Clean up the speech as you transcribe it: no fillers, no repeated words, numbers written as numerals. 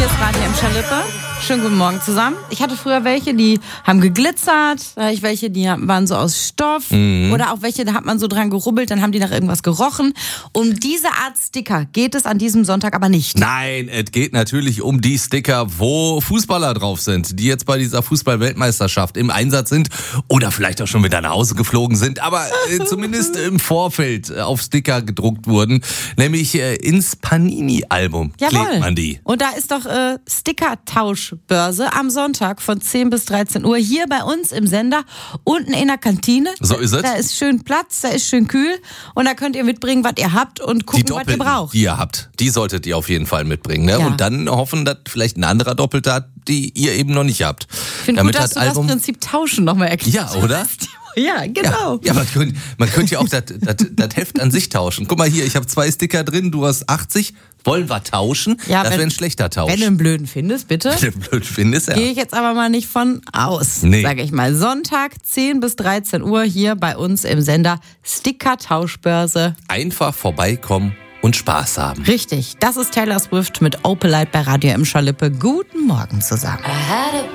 ist Radio Emscher Lippe. Schönen guten Morgen zusammen. Ich hatte früher welche, die haben geglitzert. Da hatte ich welche, die waren so aus Stoff. Oder auch welche, da hat man so dran gerubbelt, dann haben die nach irgendwas gerochen. Um diese Art Sticker geht es an diesem Sonntag aber nicht. Nein, es geht natürlich um die Sticker, wo Fußballer drauf sind, die jetzt bei dieser Fußball-Weltmeisterschaft im Einsatz sind oder vielleicht auch schon wieder nach Hause geflogen sind, aber zumindest im Vorfeld auf Sticker gedruckt wurden, nämlich ins Panini-Album klebt man die. Und da ist doch Sticker-Tauschbörse am Sonntag von 10 bis 13 Uhr hier bei uns im Sender, unten in der Kantine. So ist es. Da ist schön Platz, da ist schön kühl und da könnt ihr mitbringen, was ihr habt und gucken, was ihr braucht. Die ihr habt, die solltet ihr auf jeden Fall mitbringen. Ne? Ja. Und dann hoffen, dass vielleicht ein anderer Doppelter hat, die ihr eben noch nicht habt. Ich finde gut, dass du das Prinzip Tauschen nochmal erklärt. Ja, oder? Ja, genau. Ja, man könnte ja auch das Heft an sich tauschen. Guck mal hier, ich habe 2 Sticker drin, du hast 80. Wollen wir tauschen? Ja, das wäre ein schlechter Tausch. Wenn du einen blöden findest, bitte. Wenn du einen blöden findest, ja. Gehe ich jetzt aber mal nicht von aus, sage ich mal. Sonntag 10 bis 13 Uhr hier bei uns im Sender Sticker-Tauschbörse. Einfach vorbeikommen und Spaß haben. Richtig, das ist Taylor Swift mit Opalite bei Radio Emscher Lippe. Guten Morgen zusammen.